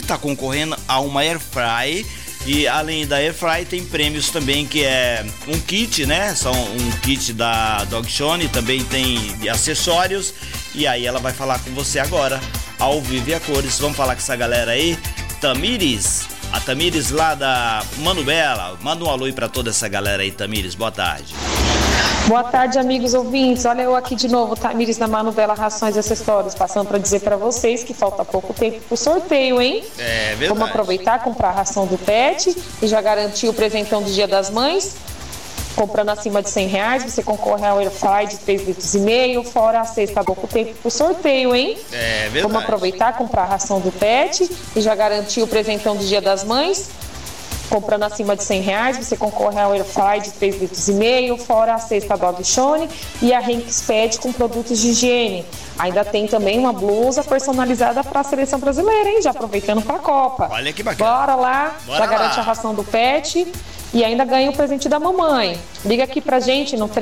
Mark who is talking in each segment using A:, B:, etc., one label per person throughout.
A: tá concorrendo a uma Airfry. E além da Airfry tem prêmios também, que é um kit, né? São um kit da Dog Shone, também tem acessórios. E aí ela vai falar com você agora, ao vivo e a cores. Vamos falar com essa galera aí. Tamires, a Tamires lá da Mano Bela. Manda um alô aí pra toda essa galera aí, Tamires. Boa tarde.
B: Boa tarde, amigos ouvintes. Olha eu aqui de novo, Tamires da Mano Bela Rações e Acessórios, passando para dizer para vocês que falta pouco tempo pro sorteio, hein?
A: É verdade.
B: Vamos aproveitar, comprar a ração do pet e já garantir o presentão do Dia das Mães. Comprando acima de R$100, você concorre ao Airfry de 3,5 litros, fora a cesta. Pouco tempo pro sorteio, hein?
A: É verdade.
B: Vamos aproveitar, comprar a ração do pet e já garantir o presentão do Dia das Mães. Comprando acima de R$100, você concorre ao Airfry de 3,5 litros, fora a cesta Dog Shone e a Henks Pet com produtos de higiene. Ainda tem também uma blusa personalizada para a seleção brasileira, hein? Já aproveitando para a Copa.
A: Olha que bacana.
B: Bora lá,
A: Bora
B: já
A: lá.
B: garante a ração do pet e ainda ganha o presente da mamãe. Liga aqui pra gente no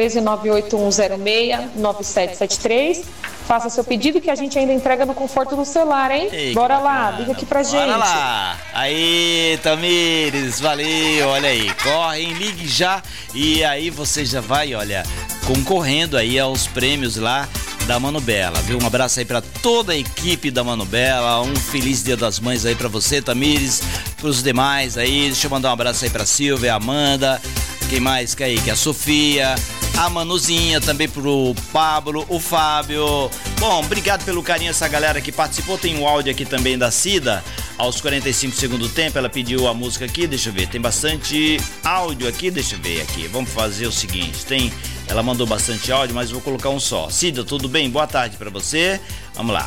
B: 13981069773. Faça seu pedido que a gente ainda entrega no conforto do celular, hein?
A: Ei,
B: bora lá,
A: bacana.
B: liga aqui pra gente.
A: Bora lá. Aí, Tamires, valeu, olha aí. Correm, ligue já e aí você já vai, olha, concorrendo aí aos prêmios lá da Mano Bela, viu? Um abraço aí pra toda a equipe da Mano Bela, um feliz Dia das Mães aí pra você, Tamires, pros demais aí. Deixa eu mandar um abraço aí pra Silvia, a Amanda, quem mais, Kaique? A Sofia, a Manuzinha, também pro Pablo, o Fábio. Bom, obrigado pelo carinho essa galera que participou. Tem um áudio aqui também da Cida, aos 45 segundos do tempo, ela pediu a música aqui, deixa eu ver, tem bastante áudio aqui, deixa eu ver aqui, vamos fazer o seguinte, ela mandou bastante áudio, mas vou colocar um só. Cida, tudo bem? Boa tarde pra você, vamos lá.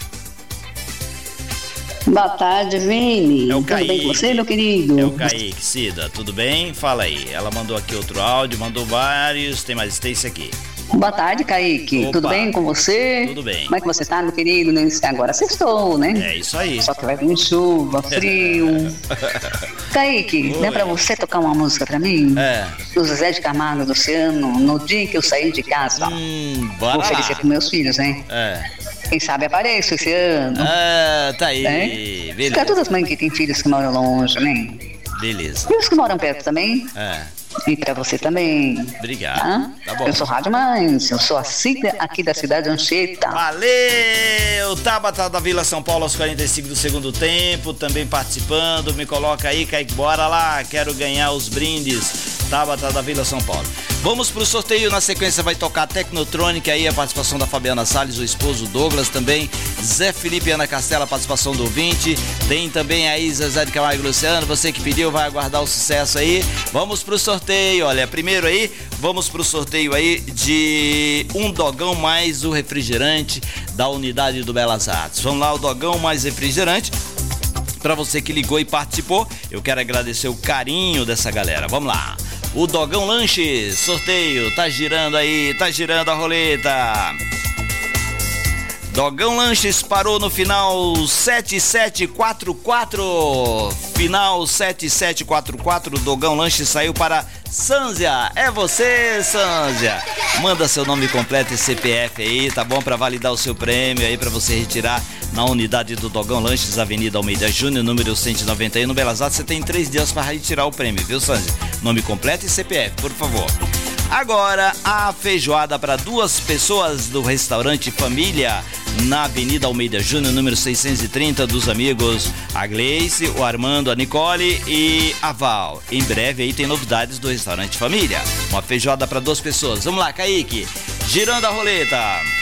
C: Boa tarde, Vini.
A: É o
C: Tudo
A: Kaique.
C: bem com você, meu querido?
A: É o Kaique, Cida, tudo bem? Fala aí, ela mandou aqui outro áudio, mandou vários, tem esse aqui.
C: Boa tarde, Kaique.
A: Opa.
C: Tudo bem com você?
A: Tudo bem.
C: Como é que você tá, meu querido? Agora sextou, né?
A: É isso aí.
C: Só que vai vir chuva, frio. Kaique,
A: Oi.
C: dá pra você tocar uma música pra mim?
A: É.
C: Do Zezé de Camargo e Luciano, no dia em que eu saí de casa.
A: Bora
C: Vou
A: lá.
C: oferecer pros meus filhos, hein?
A: É.
C: Quem sabe apareço esse ano.
A: Tá aí,
C: É?
A: beleza.
C: Pra todas as mães que têm filhos que moram longe, né?
A: Beleza.
C: E os que moram perto também.
A: É.
C: E pra você também.
A: Obrigado.
C: Tá?
A: Tá bom.
C: Eu sou Rádio Mães, eu sou a Cida aqui da cidade de Anchieta.
A: Valeu! Tabata da Vila São Paulo aos 45 do segundo tempo, também participando. Me coloca aí, Kaique, bora lá, quero ganhar os brindes. Tabata da Vila São Paulo. Vamos pro sorteio, na sequência vai tocar Tecnotrônica aí, a participação da Fabiana Salles, o esposo Douglas também, Zé Felipe e Ana Castela, a participação do ouvinte, tem também aí Zezé de Camargo e Luciano, você que pediu vai aguardar o sucesso aí. Vamos pro sorteio, olha, primeiro aí, vamos pro sorteio aí de um dogão mais o refrigerante da unidade do Belas Artes. Vamos lá, o dogão mais refrigerante. Pra você que ligou e participou, eu quero agradecer o carinho dessa galera. Vamos lá. O Dogão Lanches, sorteio, tá girando aí, tá girando a roleta. Dogão Lanches parou no final 7744. Final 7744. Dogão Lanches saiu para Sânzia. É você, Sânzia. Manda seu nome completo e CPF aí, tá bom? Pra validar o seu prêmio aí, pra você retirar na unidade do Dogão Lanches, Avenida Almeida Júnior, número 191, no Belas Artes. Você tem 3 dias para retirar o prêmio, viu, Sânzia? Nome completo e CPF, por favor. Agora, a feijoada para 2 pessoas do restaurante Família, na Avenida Almeida Júnior, número 630, dos amigos a Gleice, o Armando, a Nicole e a Val. Em breve aí tem novidades do restaurante Família. Uma feijoada para 2 pessoas. Vamos lá, Kaique. Girando a roleta.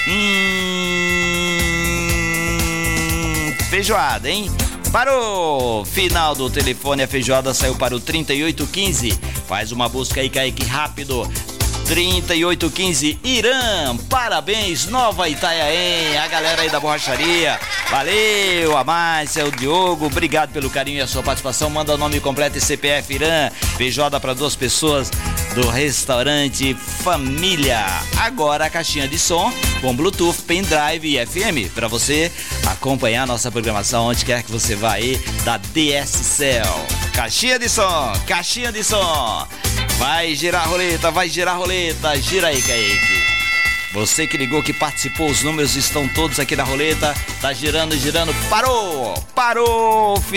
A: Feijoada, hein? Parou! Final do telefone, a feijoada saiu para o 3815. Faz uma busca aí, Kaique, rápido. 3815 Irã, parabéns, Nova Itanhaém, a galera aí da borracharia, valeu, a Márcia, o Diogo, obrigado pelo carinho e a sua participação, manda o nome completo e CPF Irã, feijoada para 2 pessoas do restaurante Família. Agora a caixinha de som com Bluetooth, pendrive e FM, para você acompanhar a nossa programação onde quer que você vá aí, da DS Cell. Caixinha de som, caixinha de som. Vai girar a roleta, gira aí, Kaique. Você que ligou, que participou, os números estão todos aqui na roleta. Tá girando, parou!